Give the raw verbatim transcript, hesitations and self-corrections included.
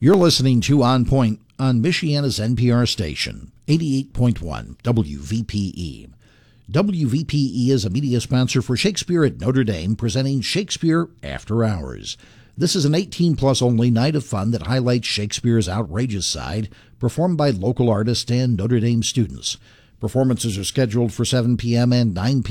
You're listening to On Point on Michiana's N P R station, eighty-eight point one W V P E. W V P E is a media sponsor for Shakespeare at Notre Dame, presenting Shakespeare After Hours. This is an eighteen-plus only night of fun that highlights Shakespeare's outrageous side, performed by local artists and Notre Dame students. Performances are scheduled for seven p.m. and nine p.m.